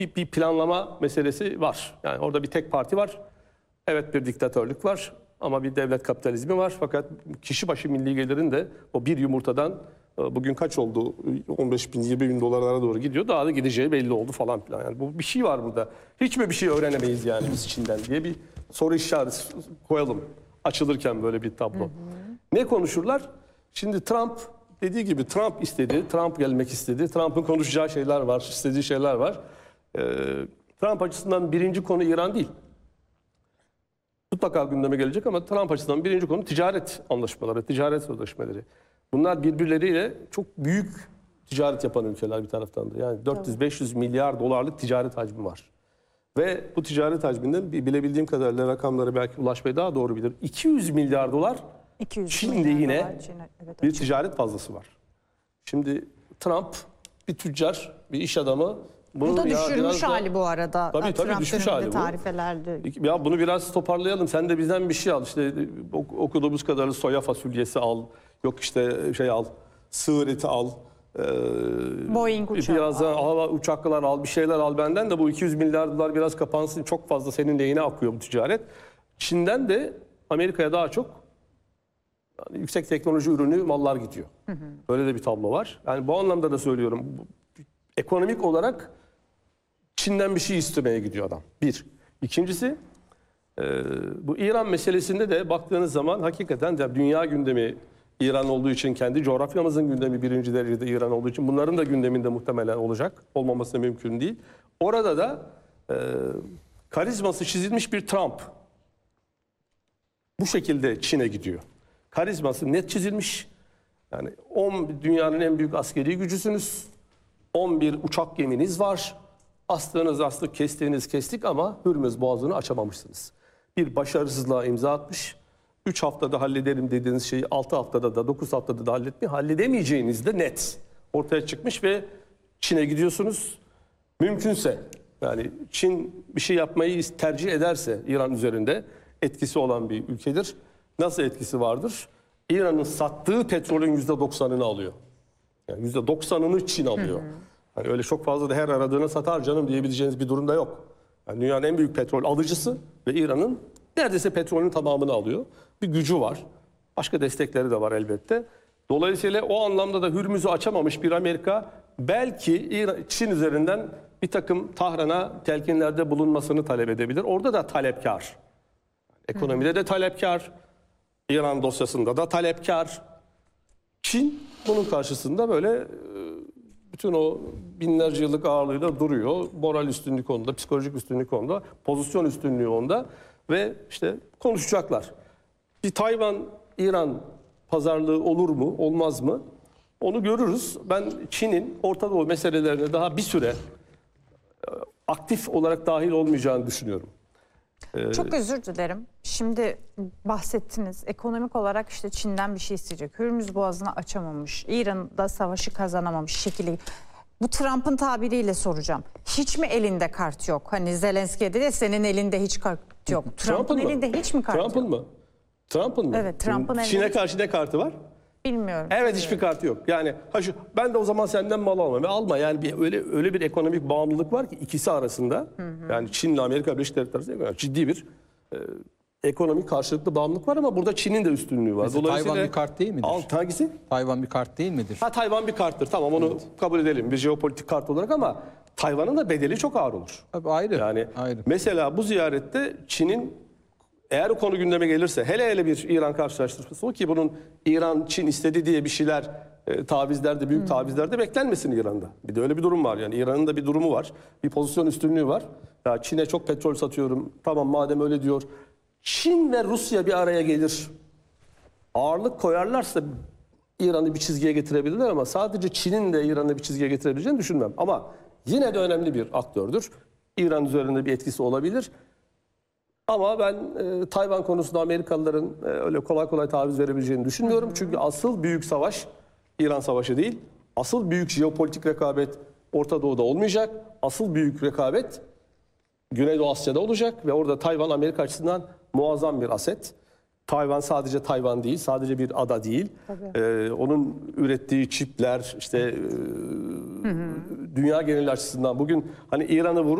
bir planlama meselesi var. Yani orada bir tek parti var. Evet, bir diktatörlük var ama bir devlet kapitalizmi var. Fakat kişi başı milli gelirin de o bir yumurtadan bugün kaç oldu? 15 bin, 20 bin dolarlara doğru gidiyor. Daha da gideceği belli oldu falan filan. Yani bu bir şey var burada. Hiç mi bir şey öğrenemeyiz yani biz Çin'den diye bir soru işareti koyalım. Açılırken böyle bir tablo. Ne konuşurlar? Şimdi Trump dediği gibi Trump istedi. Trump gelmek istedi. Trump'ın konuşacağı şeyler var. İstediği şeyler var. Trump açısından birinci konu İran değil. Mutlaka gündeme gelecek ama Trump açısından birinci konu ticaret anlaşmaları, ticaret sözleşmeleri. Bunlar birbirleriyle çok büyük ticaret yapan ülkeler bir taraftan da. Yani 400-500 milyar dolarlık ticaret hacmi var. Ve bu ticaret hacminden bilebildiğim kadarıyla rakamları belki Ulaş Bey daha doğru bilir. 200 milyar dolar 200 Çin'de yine evet, bir ticaret fazlası var. Şimdi Trump bir tüccar, bir iş adamı. Bu da düşürmüş da, hali bu arada. Tabii Trump düşmüş hali bu. tarifelerde. Ya bunu biraz toparlayalım. Sen de bizden bir şey al. İşte okuduğumuz kadarıyla soya fasulyesi al. Yok işte şey al. Sığır eti al. Boeing uçağı biraz uçaklar al, bir şeyler al benden de bu 200 milyar dolar biraz kapansın. Çok fazla senin lehine akıyor bu ticaret. Çin'den de Amerika'ya daha çok yani yüksek teknoloji ürünü mallar gidiyor. Böyle de bir tablo var. Yani bu anlamda da söylüyorum. Ekonomik olarak Çin'den bir şey istemeye gidiyor adam. Bir. İkincisi bu İran meselesinde de baktığınız zaman hakikaten de dünya gündemi İran olduğu için, kendi coğrafyamızın gündemi birinci derecede İran olduğu için bunların da gündeminde muhtemelen olacak. Olmaması da mümkün değil. Orada da karizması çizilmiş bir Trump bu şekilde Çin'e gidiyor. Karizması net çizilmiş. Yani dünyanın en büyük askeri gücüsünüz. 11 uçak geminiz var. Astığınız astık, kestiğiniz kestik ama Hürmüz Boğazı'nı açamamışsınız. Bir başarısızlığa imza atmış. 3 haftada hallederim dediğiniz şeyi 6 haftada da 9 haftada da halledemeyeceğiniz de net ortaya çıkmış ve Çin'e gidiyorsunuz. Mümkünse yani Çin bir şey yapmayı tercih ederse İran üzerinde etkisi olan bir ülkedir. Nasıl etkisi vardır? İran'ın sattığı petrolün %90'ını alıyor. Yani %90'ını Çin alıyor. Yani öyle çok fazla da her aradığına satar canım diyebileceğiniz bir durumda yok. Yani dünyanın en büyük petrol alıcısı ve İran'ın neredeyse petrolün tamamını alıyor. Bir gücü var. Başka destekleri de var elbette. Dolayısıyla o anlamda da Hürmüz'ü açamamış bir Amerika belki Çin üzerinden bir takım Tahran'a telkinlerde bulunmasını talep edebilir. Orada da talepkar. Ekonomide de talepkar. İran dosyasında da talepkar. Çin bunun karşısında böyle bütün o binlerce yıllık ağırlığıyla duruyor. Moral üstünlük onda, psikolojik üstünlük onda, pozisyon üstünlüğü onda ve işte konuşacaklar. Bir Tayvan-İran pazarlığı olur mu, olmaz mı? Onu görürüz. Ben Çin'in Orta Doğu meselelerine daha bir süre aktif olarak dahil olmayacağını düşünüyorum. Çok özür dilerim. Şimdi bahsettiniz. Ekonomik olarak işte Çin'den bir şey isteyecek. Hürmüz Boğazı'nı açamamış. İran'da savaşı kazanamamış şekli. Bu Trump'ın tabiriyle soracağım. Hiç mi elinde kart yok? Hani Zelenski'ye de senin elinde hiç kart yok. Trump'ın elinde hiç mi kart yok? Trump'ın mı? Trump'ın mı? Evet, Trump'ın elinde. Çin'e karşı ne kartı var? Bilmiyorum. Evet, hiçbir kartı yok. Yani ben de o zaman senden mal almam. Alma yani öyle bir ekonomik bağımlılık var ki ikisi arasında. Yani Çin'le Amerika Birleşik Devletleri arasında ciddi bir ekonomik karşılıklı bağımlılık var ama burada Çin'in de üstünlüğü var. Mesela Tayvan bir kart değil midir? Hangisi? Tayvan bir kart değil midir? Tayvan bir karttır. Tamam, onu kabul edelim bir jeopolitik kart olarak ama Tayvan'ın da bedeli çok ağır olur. Tabii ayrı. Yani ayrı. mesela bu ziyarette Çin'in eğer o konu gündeme gelirse hele bir İran karşılaştırması o ki bunun İran-Çin istedi diye bir şeyler tavizlerde, büyük tavizlerde beklenmesin İran'da. Bir de öyle bir durum var yani İran'ın da bir durumu var. Bir pozisyon üstünlüğü var. Ya Çin'e çok petrol satıyorum. Tamam madem öyle diyor. Çin ve Rusya bir araya gelir. Ağırlık koyarlarsa İran'ı bir çizgiye getirebilirler ama sadece Çin'in de İran'ı bir çizgiye getirebileceğini düşünmem. Ama yine de önemli bir aktördür. İran üzerinde bir etkisi olabilir. Ama ben Tayvan konusunda Amerikalıların öyle kolay kolay taviz verebileceğini düşünmüyorum. Çünkü asıl büyük savaş İran Savaşı değil. Asıl büyük jeopolitik rekabet Orta Doğu'da olmayacak. Asıl büyük rekabet Güneydoğu Asya'da olacak ve orada Tayvan Amerika açısından muazzam bir aset. Tayvan sadece Tayvan değil, sadece bir ada değil. Onun ürettiği çipler, işte dünya geneli açısından bugün hani İran'ı vurur.